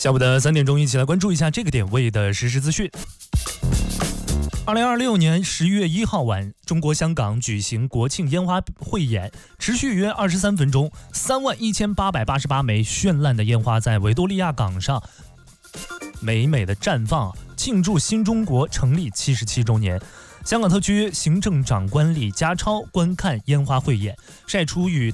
下午的3点钟，一起来关注一下这个点位的实时资讯。2026年10月1号晚，中国香港举行国庆烟花汇演，持续约23分钟，31888枚绚烂的烟花在维多利亚港上美美的绽放，庆祝新中国成立77周年。香港特区行政长官李家超观看烟花汇演，晒出与